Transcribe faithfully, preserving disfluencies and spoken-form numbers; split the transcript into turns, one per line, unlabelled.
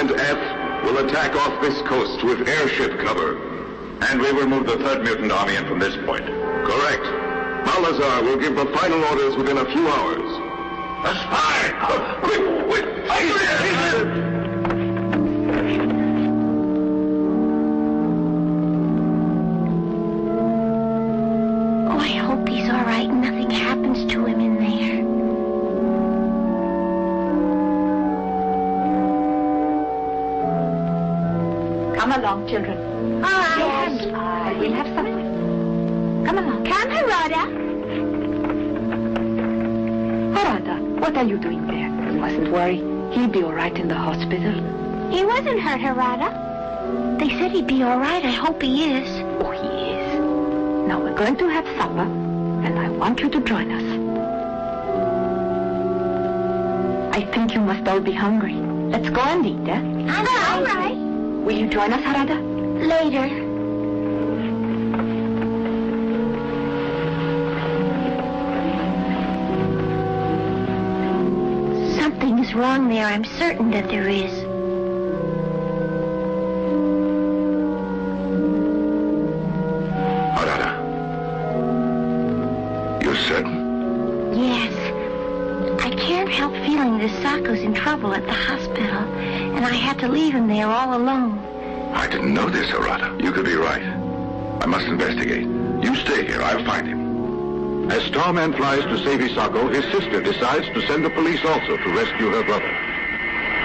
and F will attack off this coast with airship cover. And we will move the third mutant army in from this point. Correct. Malazar will give the final orders within a few hours. A spy! Uh, quick, quick! Fire!
Come along, children.
All right.
Yes, I will have something. Come along.
Come, Harada.
Harada, what are you doing there? You mustn't worry. He'll be all right in the hospital.
He wasn't hurt, Harada. They said he'd be all right. I hope he is.
Oh, he is. Now we're going to have supper, and I want you to join us. I think you must all be hungry. Let's go and eat, eh?
Oh, all right.
Will you join us, Harada?
Later. Something is wrong there. I'm certain that there is.
Harada. You're certain?
Yes. I can't help feeling that Sako's in trouble at the hospital, and I had to leave him there all alone.
I didn't know this, Harada. You could be right. I must investigate. You stay here. I'll find him. As Starman flies to save Hisako, his sister decides to send the police also to rescue her brother.